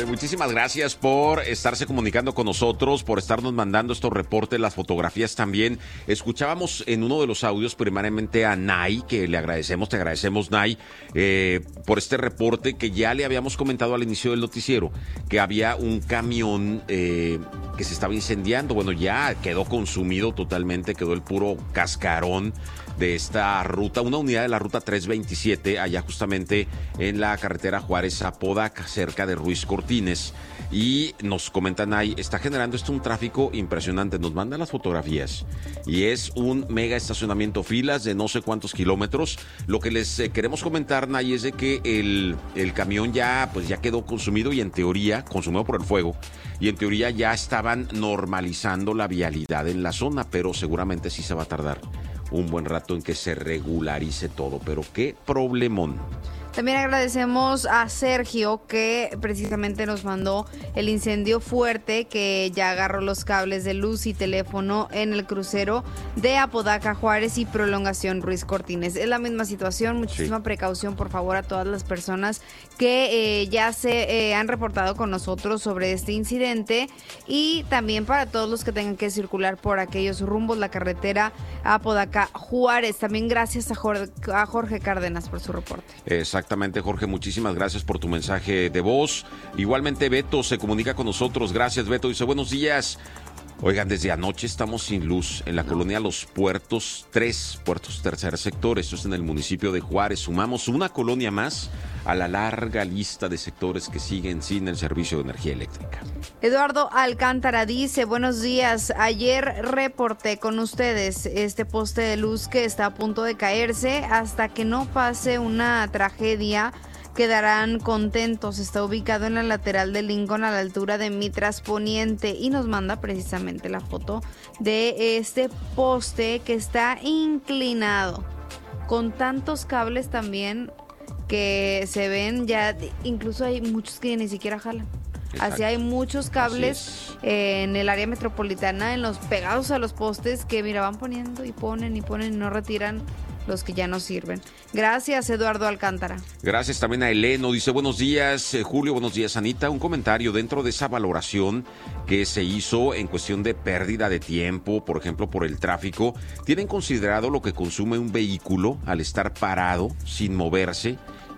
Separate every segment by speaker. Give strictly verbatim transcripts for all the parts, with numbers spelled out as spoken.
Speaker 1: muchísimas gracias por estarse comunicando con nosotros, por estarnos mandando estos reportes, las fotografías también. Escuchábamos en uno de los audios primariamente a Nay, que le agradecemos, te agradecemos Nay, eh, por este reporte que ya le habíamos comentado al inicio del noticiero, que había un camión eh, que se estaba incendiando. Bueno, ya quedó consumido totalmente, quedó el puro cascarón de esta ruta, una unidad de la ruta trescientos veintisiete, allá justamente en la carretera Juárez-Apodaca, cerca de Ruiz Cortines. Y nos comentan ahí, está generando esto un tráfico impresionante, nos mandan las fotografías y es un mega estacionamiento, filas de no sé cuántos kilómetros. Lo que les eh, queremos comentar, Nay, es de que el, el camión ya, pues ya quedó consumido y en teoría, consumido por el fuego, y en teoría ya estaban normalizando la vialidad en la zona, pero seguramente sí se va a tardar un buen rato en que se regularice todo, pero qué problemón.
Speaker 2: También agradecemos a Sergio, que precisamente nos mandó el incendio fuerte que ya agarró los cables de luz y teléfono en el crucero de Apodaca Juárez y prolongación Ruiz Cortines. Es la misma situación, muchísima sí. precaución por favor a todas las personas que eh, ya se eh, han reportado con nosotros sobre este incidente, y también para todos los que tengan que circular por aquellos rumbos, la carretera Apodaca Juárez. También gracias a Jorge, a Jorge Cárdenas por su reporte.
Speaker 1: Exacto. Exactamente, Jorge, muchísimas gracias por tu mensaje de voz. Igualmente Beto se comunica con nosotros. Gracias, Beto. Dice, buenos días. Oigan, desde anoche estamos sin luz en la colonia Los Puertos, tres puertos tercer sector. Esto es en el municipio de Juárez. Sumamos una colonia más a la larga lista de sectores que siguen sin el servicio de energía eléctrica.
Speaker 2: Eduardo Alcántara dice, buenos días, ayer reporté con ustedes este poste de luz que está a punto de caerse. Hasta que no pase una tragedia, quedarán contentos. Está ubicado en la lateral de Lincoln, a la altura de Mitras Poniente, y nos manda precisamente la foto de este poste que está inclinado, con tantos cables también que se ven ya, incluso hay muchos que ni siquiera jalan. Exacto. Así hay muchos cables eh, en el área metropolitana, en los pegados a los postes, que mira, van poniendo y ponen y ponen y no retiran los que ya no sirven. Gracias, Eduardo Alcántara.
Speaker 1: Gracias también a Eleno. Dice, buenos días, eh, Julio, buenos días, Anita. Un comentario dentro de esa valoración que se hizo en cuestión de pérdida de tiempo, por ejemplo, por el tráfico. ¿Tienen considerado lo que consume un vehículo al estar parado, sin moverse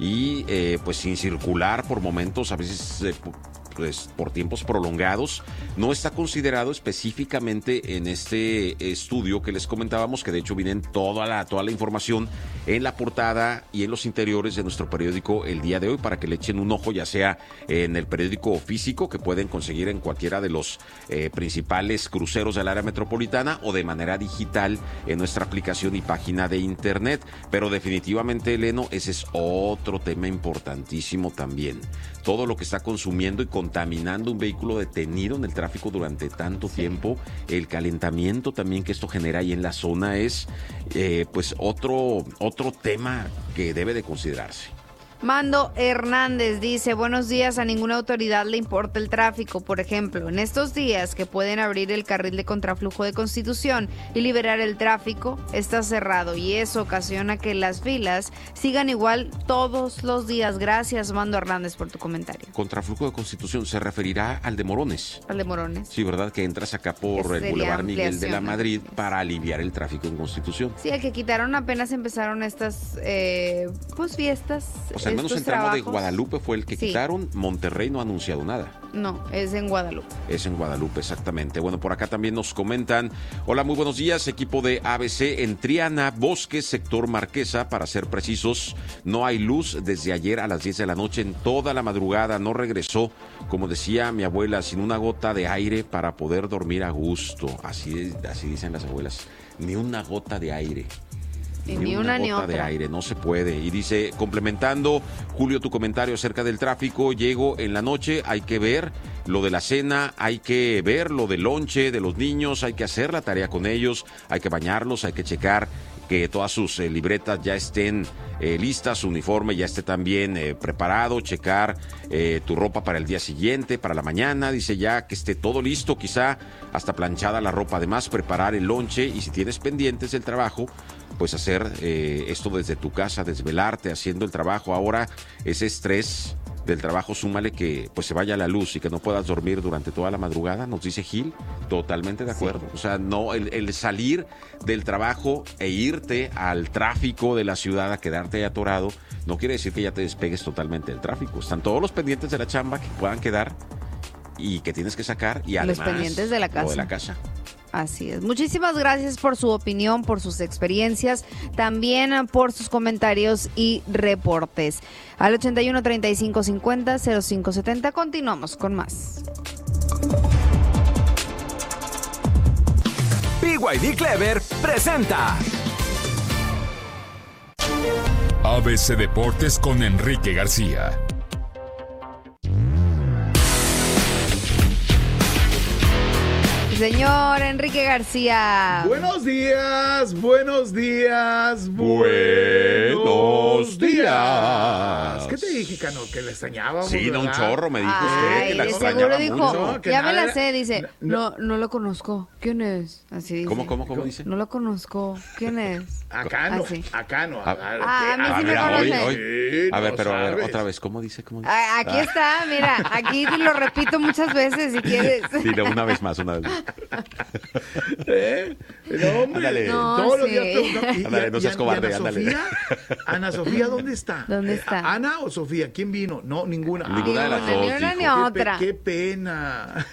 Speaker 1: y eh, pues sin circular por momentos, a veces eh, pues, por tiempos prolongados? No está considerado específicamente en este estudio que les comentábamos, que de hecho viene toda la, toda la información en la portada y en los interiores de nuestro periódico el día de hoy, para que le echen un ojo, ya sea en el periódico físico, que pueden conseguir en cualquiera de los eh, principales cruceros del área metropolitana, o de manera digital en nuestra aplicación y página de internet. Pero definitivamente, Eleno, ese es otro tema importantísimo también. Todo lo que está consumiendo y contaminando un vehículo detenido en el tráfico durante tanto sí. tiempo, el calentamiento también que esto genera ahí en la zona es eh, pues otro, otro tema que debe de considerarse.
Speaker 2: Mando Hernández dice, buenos días, a ninguna autoridad le importa el tráfico. Por ejemplo, en estos días que pueden abrir el carril de contraflujo de Constitución y liberar el tráfico, está cerrado, y eso ocasiona que las filas sigan igual todos los días. Gracias, Mando Hernández, por tu comentario.
Speaker 1: Contraflujo de Constitución se referirá al de Morones.
Speaker 2: Al de Morones.
Speaker 1: Sí, ¿verdad? Que entras acá por el Boulevard Miguel de la Madrid para aliviar el tráfico en Constitución.
Speaker 2: Sí, el que quitaron apenas empezaron estas eh, pues fiestas.
Speaker 1: O sea, al menos el tramo de Guadalupe fue el que sí. quitaron. Monterrey no ha anunciado nada.
Speaker 2: No, es en Guadalupe.
Speaker 1: Es en Guadalupe, exactamente. Bueno, por acá también nos comentan, hola, muy buenos días, equipo de A B C en Triana, Bosques, sector Marquesa, para ser precisos, no hay luz desde ayer a las diez de la noche, en toda la madrugada, no regresó, como decía mi abuela, sin una gota de aire para poder dormir a gusto. Así, así dicen las abuelas, ni una gota de aire.
Speaker 2: Ni,
Speaker 1: ni una,
Speaker 2: una ni
Speaker 1: gota
Speaker 2: otra.
Speaker 1: de aire, no se puede. Y dice, complementando, Julio, tu comentario acerca del tráfico, llego en la noche, hay que ver lo de la cena, hay que ver lo del lonche de los niños, hay que hacer la tarea con ellos, hay que bañarlos, hay que checar que todas sus eh, libretas ya estén eh, listas, su uniforme ya esté también eh, preparado, checar eh, tu ropa para el día siguiente, para la mañana, dice ya que esté todo listo, quizá hasta planchada la ropa, además preparar el lonche, y si tienes pendientes del trabajo, pues hacer eh, esto desde tu casa, desvelarte haciendo el trabajo. Ahora ese estrés del trabajo, súmale que pues se vaya la luz y que no puedas dormir durante toda la madrugada, nos dice Gil, totalmente de acuerdo. Sí. O sea, no, el, el salir del trabajo e irte al tráfico de la ciudad a quedarte ahí atorado, no quiere decir que ya te despegues totalmente del tráfico. Están todos los pendientes de la chamba que puedan quedar y que tienes que sacar, y además
Speaker 2: los pendientes de la casa.
Speaker 1: Lo de la casa.
Speaker 2: Así es. Muchísimas gracias por su opinión, por sus experiencias, también por sus comentarios y reportes. Al ochenta y uno, treinta y cinco, cincuenta, cero cinco setenta, continuamos con más.
Speaker 3: B Y D Clever presenta
Speaker 4: A B C Deportes con Enrique García.
Speaker 2: Señor Enrique García.
Speaker 5: Buenos días, buenos días,
Speaker 1: buenos días.
Speaker 5: ¿Qué te dije, Cano? Que le extrañábamos.
Speaker 1: Sí, no, un chorro, me dijo
Speaker 2: Ay,
Speaker 1: usted que la extrañaba
Speaker 2: seguro dijo,
Speaker 1: mucho.
Speaker 5: No, que
Speaker 2: ya me
Speaker 5: nada-
Speaker 2: la sé, dice,
Speaker 5: no-
Speaker 2: no, no lo conozco. ¿Quién es? Así dice.
Speaker 1: ¿Cómo, cómo, cómo dice?
Speaker 2: No lo conozco. ¿Quién es?
Speaker 5: Acá no,
Speaker 2: Ah, sí.
Speaker 5: acá no.
Speaker 1: Ah,
Speaker 2: ah, a mí
Speaker 1: Ah,
Speaker 2: sí me
Speaker 1: mira, hoy,
Speaker 2: conoce.
Speaker 1: hoy.
Speaker 5: Sí,
Speaker 1: A ver,
Speaker 5: no
Speaker 1: pero a ver,
Speaker 5: sabes.
Speaker 1: otra vez, ¿cómo dice? ¿Cómo dice?
Speaker 2: Ah, aquí está, mira, aquí te lo repito muchas veces si quieres.
Speaker 1: Sí, no, una vez más, una vez más.
Speaker 5: ¿Eh? No, hombre,
Speaker 1: Ándale.
Speaker 2: No,
Speaker 5: todos los
Speaker 2: sí.
Speaker 5: días preguntamos. Y-
Speaker 1: Ándale,
Speaker 5: y-
Speaker 1: no
Speaker 5: y-
Speaker 1: seas
Speaker 5: y
Speaker 1: cobarde,
Speaker 5: Ana
Speaker 1: ándale.
Speaker 5: Sofía, Ana Sofía, ¿dónde está?
Speaker 2: ¿Dónde
Speaker 5: Eh,
Speaker 2: está?
Speaker 5: ¿Ana o Sofía? ¿Quién vino? No, ninguna.
Speaker 1: Ninguna de las
Speaker 2: Ni
Speaker 1: dos,
Speaker 2: una
Speaker 1: dijo.
Speaker 2: ni
Speaker 5: Qué, pe-
Speaker 2: otra.
Speaker 5: qué pena.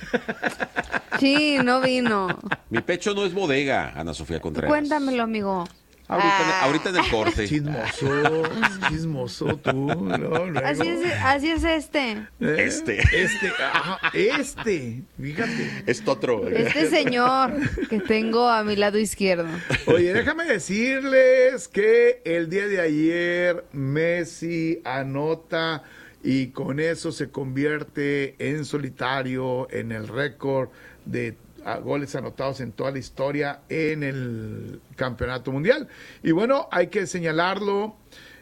Speaker 2: Sí, no vino.
Speaker 1: Mi pecho no es bodega, Ana Sofía Contreras.
Speaker 2: Cuéntamelo, amigo.
Speaker 1: Ahorita, en-
Speaker 2: Ah.
Speaker 1: ahorita en el corte.
Speaker 5: Chismoso, chismoso tú. ¿no? Luego.
Speaker 2: Así es, así es este.
Speaker 5: ¿Eh?
Speaker 1: Este.
Speaker 5: Este, ajá, este, fíjate.
Speaker 1: Es otro.
Speaker 2: Este señor que tengo a mi lado izquierdo.
Speaker 5: Oye, déjame decirles que el día de ayer Messi anota y con eso se convierte en solitario en el récord de a goles anotados en toda la historia en el campeonato mundial. Y bueno, hay que señalarlo,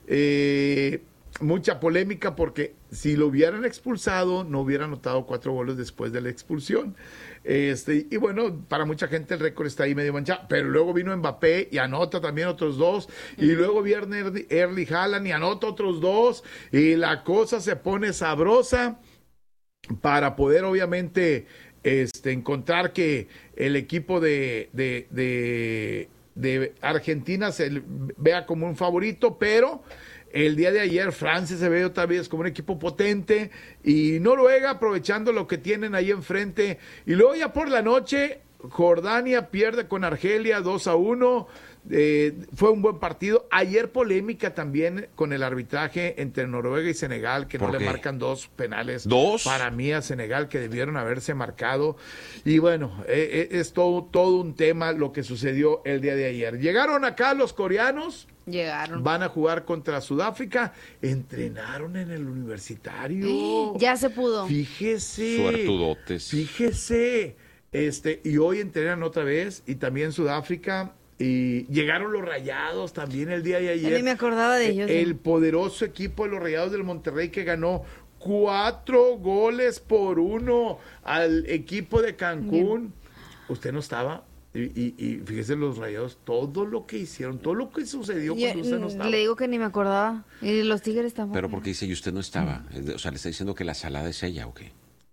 Speaker 5: eh, mucha polémica porque si lo hubieran expulsado no hubiera anotado cuatro goles después de la expulsión. Este, y bueno, para mucha gente el récord está ahí medio manchado, pero luego vino Mbappé y anota también otros dos, y luego viene Erli- Erling Haaland y anota otros dos, y la cosa se pone sabrosa para poder obviamente este, encontrar que el equipo de, de, de, de Argentina se vea como un favorito, pero el día de ayer Francia se ve otra vez como un equipo potente y Noruega aprovechando lo que tienen ahí enfrente. Y luego ya por la noche Jordania pierde con Argelia dos a uno. Eh, fue un buen partido. Ayer polémica también con el arbitraje entre Noruega y Senegal, que no
Speaker 1: ¿Por
Speaker 5: le
Speaker 1: qué?
Speaker 5: marcan dos penales.
Speaker 1: ¿Dos?
Speaker 5: Para mí a Senegal que debieron haberse marcado. Y bueno, eh, eh, es todo, todo un tema lo que sucedió el día de ayer. Llegaron acá los coreanos.
Speaker 2: Llegaron.
Speaker 5: Van a jugar contra Sudáfrica. Entrenaron en el universitario.
Speaker 2: Ya se pudo.
Speaker 5: Fíjese.
Speaker 1: Suertudotes.
Speaker 5: Fíjese. Este, y hoy entrenan otra vez. Y también Sudáfrica. Y llegaron los Rayados también el día de
Speaker 2: Ya
Speaker 5: ayer.
Speaker 2: ni me acordaba de ellos.
Speaker 5: El poderoso equipo de los Rayados del Monterrey que ganó cuatro goles por uno al equipo de Cancún. Usted no estaba. Y, y, y fíjese los Rayados, todo lo que hicieron, todo lo que sucedió
Speaker 2: Ya,
Speaker 5: cuando usted no estaba.
Speaker 2: le digo que ni me acordaba. Y los Tigres tampoco.
Speaker 1: Pero porque dice, y usted no estaba. O sea, le está diciendo que la salada es ella, ¿o qué?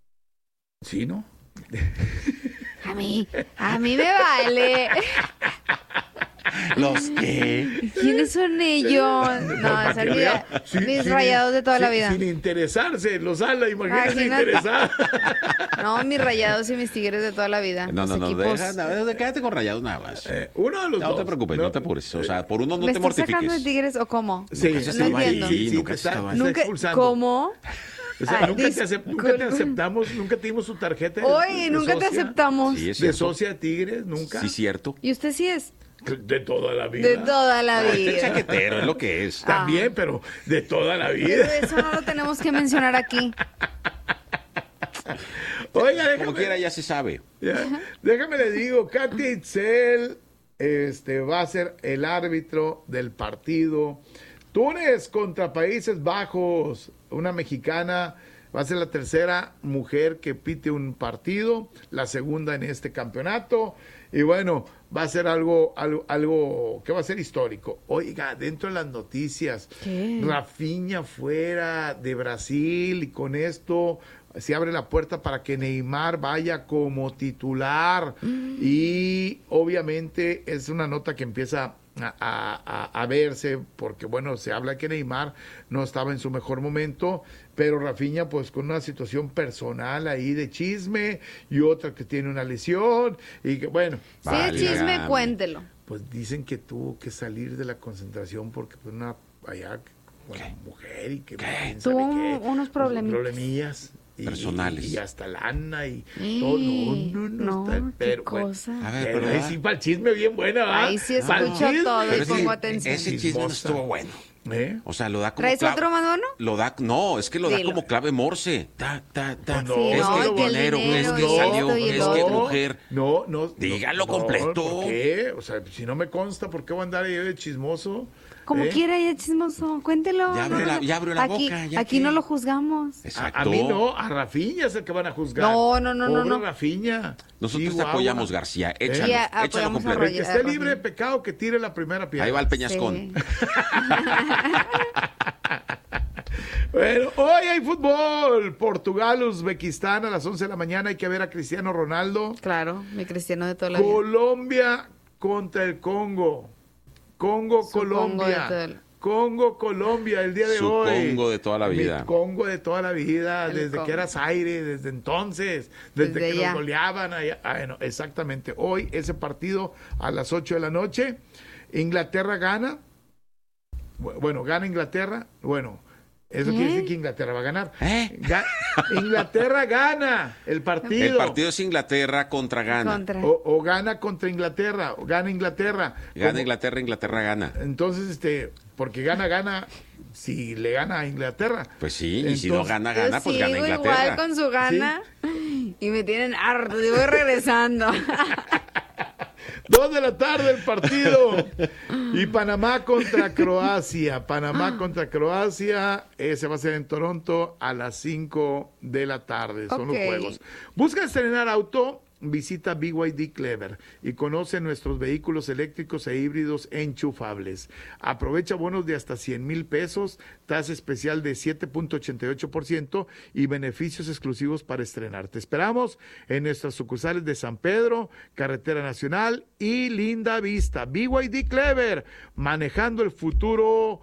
Speaker 5: Sí, ¿no?
Speaker 2: A mí, a mí me vale.
Speaker 1: ¿Los qué?
Speaker 2: ¿Quiénes son ellos? No,
Speaker 5: Para
Speaker 2: son
Speaker 5: que
Speaker 2: mis,
Speaker 5: vea, sin-
Speaker 2: mis
Speaker 5: sin-
Speaker 2: rayados de toda la
Speaker 5: sin-
Speaker 2: vida.
Speaker 5: Sin interesarse, los ala, imagínate
Speaker 2: Imagínate.
Speaker 5: interesada.
Speaker 2: No, mis rayados y mis tigres de toda la vida.
Speaker 1: No, no,
Speaker 2: Los
Speaker 1: no,
Speaker 2: equipos.
Speaker 1: deja, no, quédate con rayados nada más.
Speaker 5: Eh, uno de los
Speaker 1: No
Speaker 5: dos.
Speaker 1: te preocupes, no te apures. O sea, por uno no
Speaker 2: ¿Me
Speaker 1: te
Speaker 2: estás sacando de
Speaker 1: mortifiques.
Speaker 2: tigres o cómo?
Speaker 5: Sí,
Speaker 1: Nunca has
Speaker 5: sí,
Speaker 1: estado
Speaker 2: ahí,
Speaker 5: sí, sí,
Speaker 1: nunca
Speaker 5: te
Speaker 1: has
Speaker 5: está-
Speaker 1: estado ahí.
Speaker 5: te está
Speaker 2: Nunca,
Speaker 5: expulsando.
Speaker 2: ¿Cómo?
Speaker 5: O sea,
Speaker 2: Ay,
Speaker 5: nunca, te acep- nunca te
Speaker 2: disculpe.
Speaker 5: aceptamos, nunca te dimos tu tarjeta. de-
Speaker 2: Oye,
Speaker 5: de
Speaker 2: nunca te
Speaker 5: socia,
Speaker 2: aceptamos.
Speaker 1: Sí, es
Speaker 5: De
Speaker 1: cierto.
Speaker 5: socia de Tigres, nunca.
Speaker 1: Sí, cierto.
Speaker 2: ¿Y usted sí es?
Speaker 5: De toda la vida.
Speaker 2: De toda la
Speaker 1: Este
Speaker 2: vida.
Speaker 1: chaquetero es lo que es.
Speaker 5: También, pero de toda la
Speaker 2: Pero
Speaker 5: vida.
Speaker 2: eso no lo tenemos que mencionar aquí.
Speaker 5: Oiga,
Speaker 1: Como
Speaker 5: déjame,
Speaker 1: quiera ya se sabe.
Speaker 5: ya, déjame le digo, Katy Itzel este, va a ser el árbitro del partido Túnez contra Países Bajos. Una mexicana Va a ser la tercera mujer que pite un partido, la segunda en este campeonato. Y bueno, va a ser algo, algo, algo que va a ser histórico. Oiga, dentro de las noticias,
Speaker 2: ¿qué?
Speaker 5: Rafinha fuera de Brasil y con esto se abre la puerta para que Neymar vaya como titular. Mm. Y obviamente es una nota que empieza a, a, a verse porque, bueno, se habla que Neymar no estaba en su mejor momento, pero Rafinha pues con una situación personal ahí de chisme y otra que tiene una lesión y que bueno.
Speaker 2: Sí, el chisme, cuéntelo.
Speaker 5: Pues dicen que tuvo que salir de la concentración porque pues una allá bueno, mujer y que
Speaker 2: tuvo unos problemillas.
Speaker 5: problemillas. Y,
Speaker 1: personales.
Speaker 5: Y, y hasta lana y todo. No, no, no.
Speaker 2: no
Speaker 5: Está, pero,
Speaker 2: qué cosa.
Speaker 5: Bueno,
Speaker 1: a ver,
Speaker 5: pero
Speaker 1: pero
Speaker 5: ahí sí, para el chisme bien buena, ¿va?
Speaker 2: Ahí sí escucho todo y pongo atención.
Speaker 1: Ese chisme no estuvo bueno.
Speaker 5: ¿Eh?
Speaker 1: O sea, lo da como
Speaker 2: ¿Traes
Speaker 1: clave,
Speaker 2: otro, Manolo?
Speaker 1: Lo da, no, es que lo
Speaker 2: Dilo.
Speaker 1: da como clave Morse. Ta, ta, ta.
Speaker 5: No,
Speaker 2: Sí,
Speaker 1: es
Speaker 2: no,
Speaker 1: que
Speaker 2: y que el
Speaker 1: dinero, es
Speaker 2: dinero,
Speaker 1: que
Speaker 2: y
Speaker 1: salió,
Speaker 2: esto y
Speaker 1: es
Speaker 2: lo
Speaker 1: que
Speaker 2: otro.
Speaker 1: mujer.
Speaker 5: No, no.
Speaker 1: Dígalo
Speaker 5: no,
Speaker 1: completo.
Speaker 5: ¿Por qué? O sea, si no me consta, ¿por qué voy a andar ahí de chismoso?
Speaker 2: Como
Speaker 5: ¿Eh?
Speaker 2: quiera, ya chismoso, cuéntelo.
Speaker 1: Ya abrió
Speaker 2: no,
Speaker 1: la-
Speaker 2: no,
Speaker 1: ya abrió la
Speaker 2: aquí,
Speaker 1: boca, ya
Speaker 2: Aquí
Speaker 1: que-
Speaker 2: no lo juzgamos.
Speaker 1: Exacto.
Speaker 5: A, a mí no, a Rafinha es el que van a juzgar.
Speaker 2: No, no, no, no,
Speaker 5: Pobre
Speaker 2: no.
Speaker 5: Rafinha.
Speaker 1: Nosotros te
Speaker 5: Chihuahua.
Speaker 1: apoyamos, García.
Speaker 5: ¿Eh?
Speaker 1: Échalo,
Speaker 2: Sí, a-
Speaker 1: échalo
Speaker 2: apoyamos a
Speaker 1: completo.
Speaker 5: El que esté
Speaker 2: Rafinha.
Speaker 5: libre de pecado, que tire la primera piedra.
Speaker 1: Ahí va el Peñascón.
Speaker 2: Sí.
Speaker 5: Bueno, hoy hay fútbol. Portugal, Uzbekistán a las once de la mañana. Hay que ver a Cristiano Ronaldo.
Speaker 2: Claro, mi cristiano de toda la vida.
Speaker 5: Colombia contra el Congo. Congo,
Speaker 2: Su Congo de
Speaker 5: Colombia.
Speaker 2: todo el-
Speaker 5: Congo, Colombia, el día de
Speaker 1: Su
Speaker 5: hoy.
Speaker 1: Congo de toda la vida.
Speaker 5: Mi Congo de toda la vida,
Speaker 2: El
Speaker 5: desde
Speaker 2: Congo.
Speaker 5: que eras aire, desde entonces, desde,
Speaker 2: Desde
Speaker 5: que
Speaker 2: ya.
Speaker 5: nos goleaban. Allá. Ah, bueno, exactamente. Hoy ese partido a las ocho de la noche. Inglaterra gana. Bu- Bueno, gana Inglaterra. Bueno, eso
Speaker 2: ¿Eh?
Speaker 5: quiere decir que Inglaterra va a ganar.
Speaker 1: ¿Eh?
Speaker 5: Ga- Inglaterra gana el partido.
Speaker 1: El partido es Inglaterra contra Ghana.
Speaker 2: Contra.
Speaker 5: O, o gana contra Inglaterra, o gana Inglaterra.
Speaker 1: Gana
Speaker 5: Como-
Speaker 1: Inglaterra, Inglaterra gana.
Speaker 5: Entonces, este, porque gana, gana, si le gana a Inglaterra.
Speaker 1: Pues sí, y si no
Speaker 5: Entonces-
Speaker 1: gana,
Speaker 2: Yo
Speaker 1: gana, pues gana
Speaker 2: sigo
Speaker 1: Inglaterra.
Speaker 2: igual con su gana y me tienen harto. Yo voy regresando.
Speaker 5: Dos de la tarde el partido. Y Panamá contra Croacia. Panamá contra Croacia. Ese va a ser en Toronto a las cinco de la tarde. Son los
Speaker 2: Ok.
Speaker 5: juegos. Busca estrenar auto. Visita B Y D Clever y conoce nuestros vehículos eléctricos e híbridos enchufables. Aprovecha bonos de hasta cien mil pesos, tasa especial de siete punto ochenta y ocho por ciento y beneficios exclusivos para estrenar. Te esperamos en nuestras sucursales de San Pedro, Carretera Nacional y Linda Vista. B Y D Clever, manejando el futuro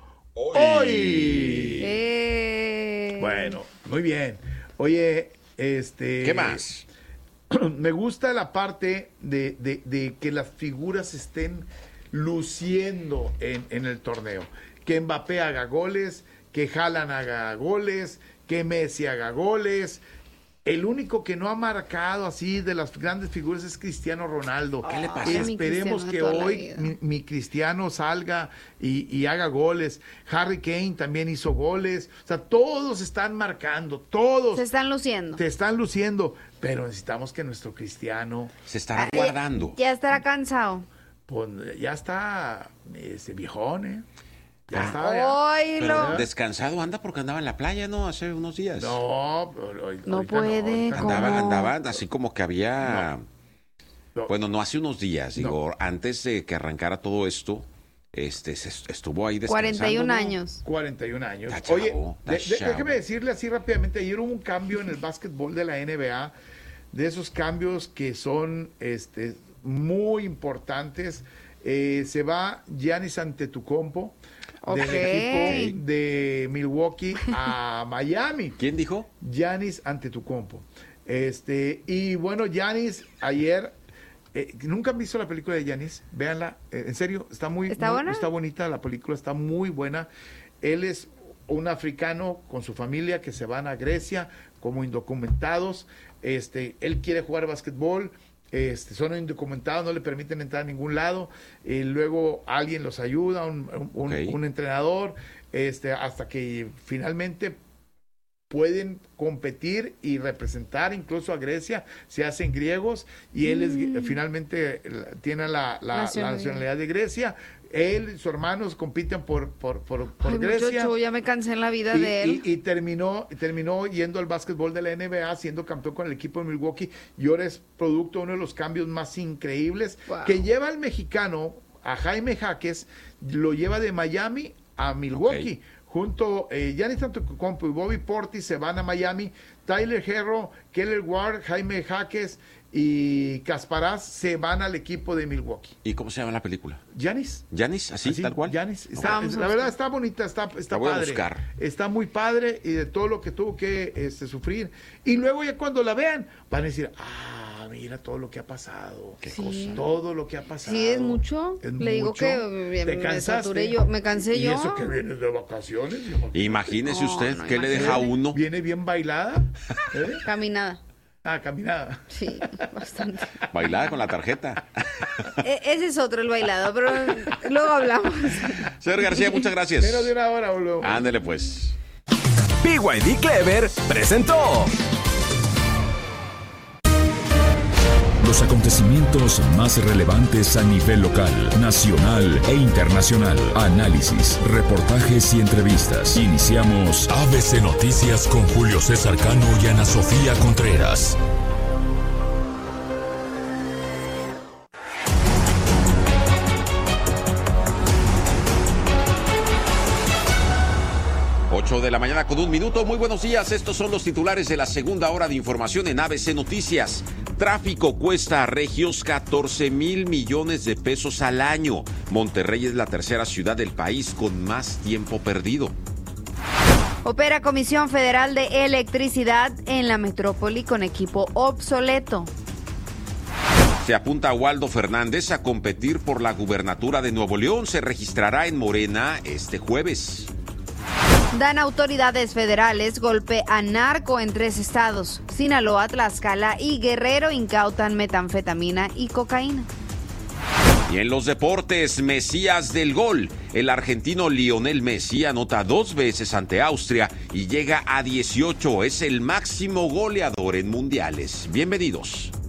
Speaker 5: hoy.
Speaker 2: Eh.
Speaker 5: Bueno, muy bien. Oye, este...
Speaker 1: ¿Qué más?
Speaker 5: Me gusta la parte de, de, de que las figuras estén luciendo en, en el torneo. Que Mbappé haga goles, que Haaland haga goles, que Messi haga goles. El único que no ha marcado así de las grandes figuras es Cristiano Ronaldo.
Speaker 1: ¿Qué le pasa?
Speaker 2: Ay, mi
Speaker 5: Esperemos
Speaker 2: Cristiano
Speaker 5: que
Speaker 2: de toda la
Speaker 5: hoy
Speaker 2: vida.
Speaker 5: mi, mi Cristiano salga y, y haga goles. Harry Kane también hizo goles. O sea, todos están marcando, todos
Speaker 2: Se están luciendo.
Speaker 5: te están luciendo. Pero necesitamos que nuestro Cristiano,
Speaker 1: Se estará
Speaker 2: Ah,
Speaker 1: guardando.
Speaker 2: Ya estará cansado.
Speaker 5: pues ya está ese viejón, ¿eh? Ya
Speaker 1: Ah.
Speaker 5: está. ya.
Speaker 2: Oílo.
Speaker 1: Pero descansado anda porque andaba en la playa, ¿no? Hace unos días.
Speaker 5: No, pero ahorita
Speaker 2: No puede,
Speaker 5: ahorita
Speaker 2: ¿cómo?
Speaker 1: Andaba,
Speaker 2: ¿Cómo?
Speaker 1: andaba así como que había...
Speaker 5: No.
Speaker 1: Bueno, no hace unos días, digo, antes de que arrancara todo esto, este, se est- estuvo ahí descansando.
Speaker 2: cuarenta y un
Speaker 1: ¿no?
Speaker 2: años.
Speaker 5: cuarenta y un años.
Speaker 1: Está chavo,
Speaker 5: Oye,
Speaker 1: está
Speaker 5: de- de-
Speaker 1: chavo.
Speaker 5: déjeme decirle así rápidamente, ayer hubo un cambio en el básquetbol de la N B A, de esos cambios que son este, muy importantes. Eh, se va Giannis Antetokounmpo del
Speaker 2: Ok.
Speaker 5: equipo de Milwaukee a Miami.
Speaker 1: ¿Quién dijo?
Speaker 5: Giannis Antetokounmpo. Este, y bueno, Giannis ayer, eh, ¿nunca han visto la película de Giannis? Véanla, eh, en serio, está muy,
Speaker 2: ¿Está
Speaker 5: muy-
Speaker 2: buena?
Speaker 5: está bonita la película, está muy buena. Él es un africano con su familia que se van a Grecia como indocumentados. Este, él quiere jugar básquetbol. Este, son indocumentados, no le permiten entrar a ningún lado, y luego alguien los ayuda, un, un-
Speaker 1: Ok.
Speaker 5: un entrenador, este, hasta que finalmente pueden competir y representar incluso a Grecia, se hacen griegos y él es, finalmente eh, tiene la, la- la
Speaker 2: Nacionalidad.
Speaker 5: nacionalidad de Grecia, Él y su hermano compiten por, por, por, por
Speaker 2: Ay,
Speaker 5: Grecia.
Speaker 2: muchacho, ya me cansé en la vida
Speaker 5: Y,
Speaker 2: de él.
Speaker 5: y, y terminó, terminó yendo al básquetbol de la N B A, siendo campeón con el equipo de Milwaukee, y ahora es producto de uno de los cambios más increíbles,
Speaker 2: Wow.
Speaker 5: que lleva al mexicano, a Jaime Jaques, lo lleva de Miami a Milwaukee.
Speaker 1: Ok.
Speaker 5: Junto, eh, Giannis Antetokounmpo y Bobby Portis se van a Miami, Tyler Herro, Keller Ward, Jaime Jaques y Kasparás se van al equipo de Milwaukee.
Speaker 1: ¿Y cómo se llama la película?
Speaker 5: Giannis.
Speaker 1: ¿Yanis? ¿Así,
Speaker 5: Así,
Speaker 1: tal cual?
Speaker 5: Giannis.
Speaker 1: Ok.
Speaker 5: Está-
Speaker 2: Vamos a
Speaker 5: la
Speaker 2: buscar.
Speaker 5: verdad está bonita, está, está
Speaker 1: La voy a
Speaker 5: padre.
Speaker 1: buscar.
Speaker 5: Está muy padre y de todo lo que tuvo que este, sufrir. Y luego ya cuando la vean, van a decir, ah, mira todo lo que ha pasado.
Speaker 1: Qué
Speaker 2: Sí.
Speaker 1: cosa.
Speaker 5: Todo lo que ha pasado.
Speaker 2: Sí, es mucho.
Speaker 5: Es
Speaker 2: Le digo
Speaker 5: mucho.
Speaker 2: que
Speaker 5: Te
Speaker 2: me
Speaker 5: cansaste.
Speaker 2: saturé yo, me cansé
Speaker 5: y
Speaker 2: yo.
Speaker 5: eso que vienes de vacaciones.
Speaker 1: Imagínese
Speaker 2: No,
Speaker 1: usted
Speaker 2: no,
Speaker 1: qué le deja a
Speaker 2: imagínate.
Speaker 1: uno.
Speaker 5: Viene bien bailada. ¿eh?
Speaker 2: Caminada.
Speaker 5: Ah, caminada.
Speaker 2: Sí, bastante.
Speaker 1: Bailada con la tarjeta.
Speaker 2: E- ese es otro, el bailado, pero luego hablamos.
Speaker 1: Señor García, muchas gracias.
Speaker 5: Menos de una hora, boludo.
Speaker 1: Ándele pues.
Speaker 3: B Y D Clever presentó
Speaker 4: Los acontecimientos más relevantes a nivel local, nacional e internacional. Análisis, reportajes y entrevistas. Iniciamos A B C Noticias con Julio César Cano y Ana Sofía Contreras.
Speaker 1: ocho de la mañana con un minuto. Muy buenos días. Estos son los titulares de la segunda hora de información en A B C Noticias. Tráfico cuesta a regios catorce mil millones de pesos al año. Monterrey es la tercera ciudad del país con más tiempo perdido.
Speaker 2: Opera Comisión Federal de Electricidad en la metrópoli con equipo obsoleto.
Speaker 1: Se apunta a Waldo Fernández a competir por la gubernatura de Nuevo León. Se registrará en Morena este jueves.
Speaker 2: Dan autoridades federales golpe a narco en tres estados. Sinaloa, Tlaxcala y Guerrero incautan metanfetamina y cocaína.
Speaker 1: Y en los deportes, Mesías del gol. El argentino Lionel Messi anota dos veces ante Austria y llega a dieciocho. Es el máximo goleador en mundiales. Bienvenidos.